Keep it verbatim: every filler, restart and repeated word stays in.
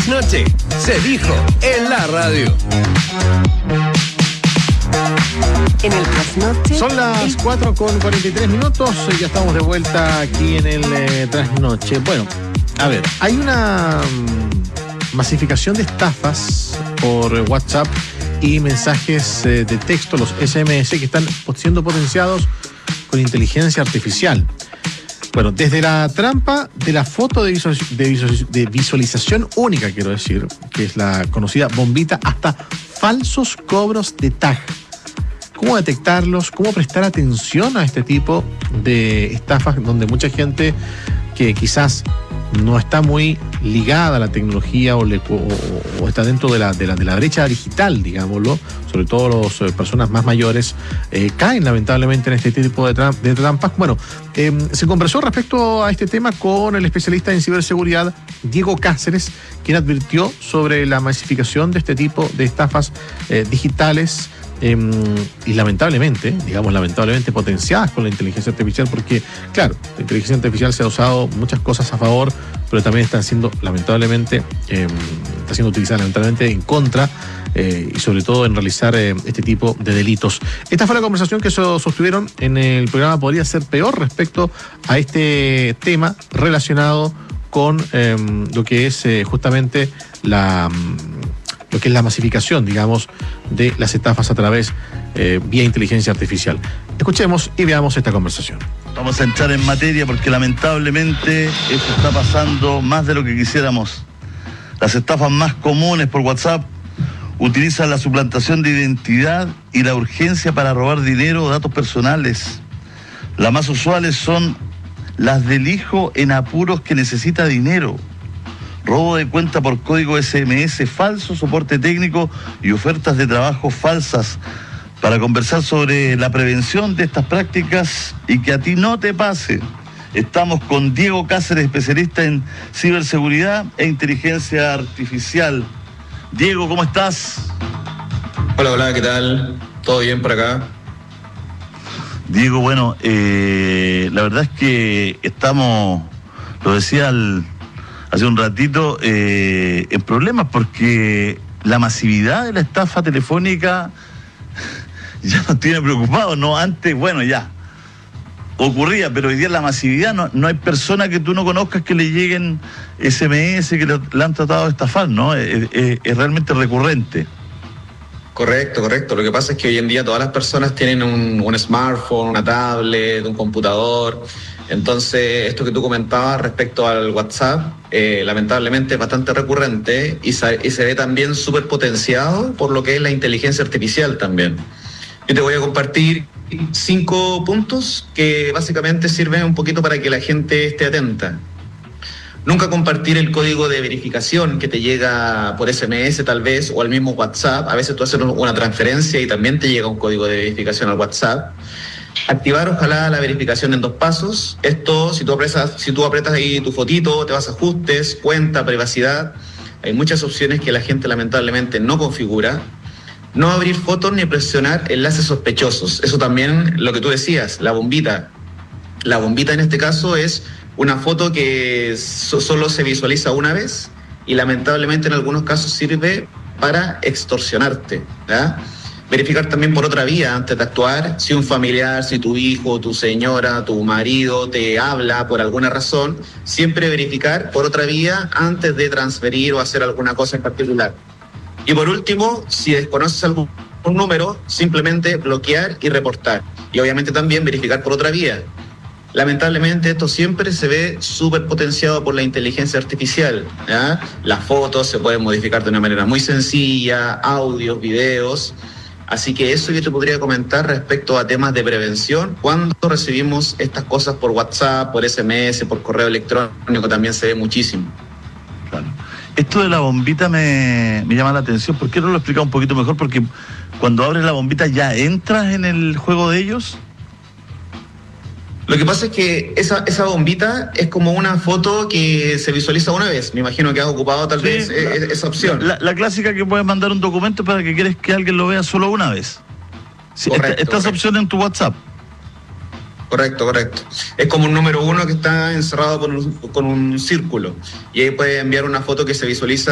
trasnoche se dijo en la radio. En el trasnoche. Son las cuatro con cuarenta y tres minutos. Ya estamos de vuelta aquí en el eh, trasnoche. Bueno, a ver, hay una um, masificación de estafas por WhatsApp y mensajes eh, de texto, los ese eme ese, que están siendo potenciados con inteligencia artificial. Bueno, desde la trampa de la foto de, visual, de, visual, de visualización única, quiero decir, que es la conocida bombita, hasta falsos cobros de tag. ¿Cómo detectarlos? ¿Cómo prestar atención a este tipo de estafas donde mucha gente que quizás no está muy ligada a la tecnología o, le, o, o está dentro de la, de, la, de la brecha digital, digámoslo, sobre todo las eh, personas más mayores, eh, caen lamentablemente en este tipo de, tram, de trampas? Bueno, eh, se conversó respecto a este tema con el especialista en ciberseguridad Diego Cáceres, quien advirtió sobre la masificación de este tipo de estafas eh, digitales. Eh, y lamentablemente, digamos lamentablemente potenciadas con la inteligencia artificial, porque claro, la inteligencia artificial se ha usado muchas cosas a favor, pero también están siendo lamentablemente eh, está siendo utilizada lamentablemente en contra eh, y sobre todo en realizar eh, este tipo de delitos. Esta fue la conversación que so, sostuvieron en el programa Podría Ser Peor respecto a este tema relacionado con eh, lo que es eh, justamente la lo que es la masificación, digamos, de las estafas a través eh, vía inteligencia artificial. Escuchemos y veamos esta conversación. Vamos a entrar en materia porque lamentablemente esto está pasando más de lo que quisiéramos. Las estafas más comunes por WhatsApp utilizan la suplantación de identidad y la urgencia para robar dinero o datos personales. Las más usuales son las del hijo en apuros que necesita dinero, robo de cuenta por código ese eme ese falso, soporte técnico y ofertas de trabajo falsas. Para conversar sobre la prevención de estas prácticas y que a ti no te pase, estamos con Diego Cáceres, especialista en ciberseguridad e inteligencia artificial. Diego, ¿cómo estás? Hola, hola, ¿qué tal? ¿Todo bien por acá? Diego, bueno, eh, la verdad es que estamos, lo decía al... hace un ratito, eh, en problemas porque la masividad de la estafa telefónica ya nos tiene preocupados, ¿no? Antes, bueno, ya ocurría, pero hoy día la masividad, no, no hay persona que tú no conozcas que le lleguen ese eme ese que le, le han tratado de estafar, ¿no? Es, es, es realmente recurrente. Correcto, correcto. Lo que pasa es que hoy en día todas las personas tienen un, un smartphone, una tablet, un computador. Entonces, esto que tú comentabas respecto al WhatsApp, eh, lamentablemente es bastante recurrente y se, y se ve también súper potenciado por lo que es la inteligencia artificial también. Yo te voy a compartir cinco puntos que básicamente sirven un poquito para que la gente esté atenta. Nunca compartir el código de verificación que te llega por ese eme ese tal vez, o al mismo WhatsApp. A veces tú haces una transferencia y también te llega un código de verificación al WhatsApp. Activar ojalá la verificación en dos pasos. Esto, si tú apretas, si tú apretas ahí tu fotito, te vas a ajustes, cuenta, privacidad. Hay muchas opciones que la gente lamentablemente no configura. No abrir fotos ni presionar enlaces sospechosos. Eso también, lo que tú decías, la bombita. La bombita en este caso es una foto que so- solo se visualiza una vez y lamentablemente en algunos casos sirve para extorsionarte, ¿ya? Verificar también por otra vía antes de actuar. Si un familiar, si tu hijo, tu señora, tu marido te habla por alguna razón, siempre verificar por otra vía antes de transferir o hacer alguna cosa en particular. Y por último, si desconoces algún número, simplemente bloquear y reportar. Y obviamente también verificar por otra vía. Lamentablemente esto siempre se ve súper potenciado por la inteligencia artificial, ¿ya? Las fotos se pueden modificar de una manera muy sencilla, audios, videos. Así que eso yo te podría comentar respecto a temas de prevención. Cuando recibimos estas cosas por WhatsApp, por ese eme ese, por correo electrónico, también se ve muchísimo. Claro. Esto de la bombita me, me llama la atención. ¿Por qué no lo explica un poquito mejor? Porque cuando abres la bombita ya entras en el juego de ellos. Lo que pasa es que esa, esa bombita es como una foto que se visualiza una vez. Me imagino que has ocupado tal sí, vez la, esa opción. La, la clásica que puedes mandar un documento para que quieres que alguien lo vea solo una vez. Sí, correcto, esta, esta correcto. opción en tu WhatsApp. Correcto, correcto. Es como un número uno que está encerrado con un, con un círculo. Y ahí puedes enviar una foto que se visualiza